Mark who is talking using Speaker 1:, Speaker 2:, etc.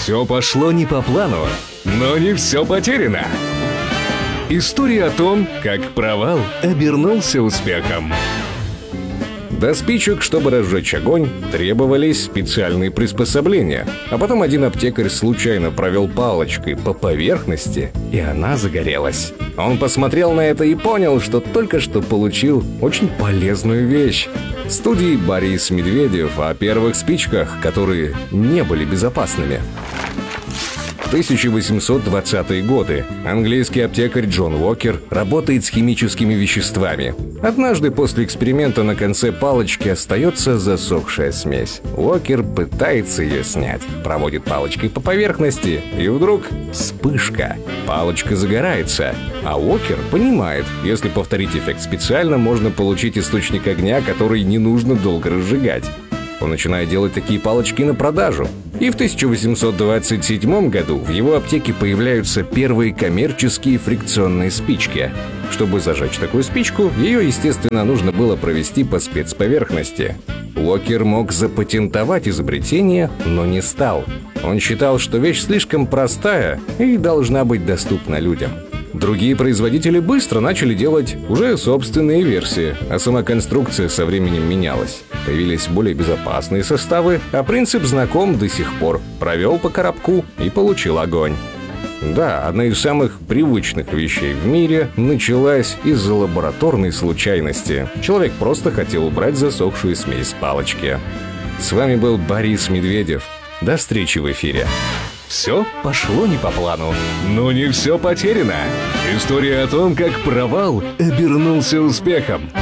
Speaker 1: Все пошло не по плану, но не все потеряно. История о том, как провал обернулся успехом. До спичек, чтобы разжечь огонь, требовались специальные приспособления. А потом один аптекарь случайно провел палочкой по поверхности, и она загорелась. Он посмотрел на это и понял, что только что получил очень полезную вещь. В студии Борис Медведев о первых спичках, которые не были безопасными. 1820-е годы. Английский аптекарь Джон Уокер работает с химическими веществами. Однажды после эксперимента на конце палочки остается засохшая смесь. Уокер пытается ее снять, проводит палочкой по поверхности, и вдруг вспышка. Палочка загорается, а Уокер понимает, если повторить эффект специально, можно получить источник огня, который не нужно долго разжигать. Он начинает делать такие палочки на продажу. И в 1827 году в его аптеке появляются первые коммерческие фрикционные спички. Чтобы зажечь такую спичку, ее, естественно, нужно было провести по спецповерхности. Уокер мог запатентовать изобретение, но не стал. Он считал, что вещь слишком простая и должна быть доступна людям. Другие производители быстро начали делать уже собственные версии, а сама конструкция со временем менялась. Появились более безопасные составы, а принцип знаком до сих пор. Провел по коробку и получил огонь. Да, одна из самых привычных вещей в мире началась из-за лабораторной случайности. Человек просто хотел убрать засохшую смесь с палочки. С вами был Борис Медведев. До встречи в эфире. Все пошло не по плану, но не все потеряно. История о том, как провал обернулся успехом.